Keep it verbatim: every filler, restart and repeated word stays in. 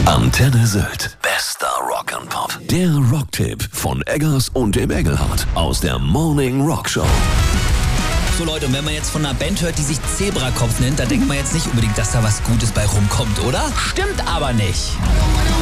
Antenne Sylt. Bester Rock'n'Pop. Der Rocktipp von Eggers und dem Engelhardt aus der Morning Rock Show. So Leute, und wenn man jetzt von einer Band hört, die sich Zebrakopf nennt, da denkt man jetzt nicht unbedingt, dass da was Gutes bei rumkommt, oder? Stimmt aber nicht.